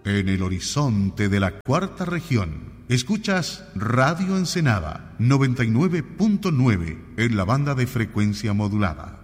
En el horizonte de la cuarta región, escuchas Radio Ensenada 99.9 en la banda de frecuencia modulada.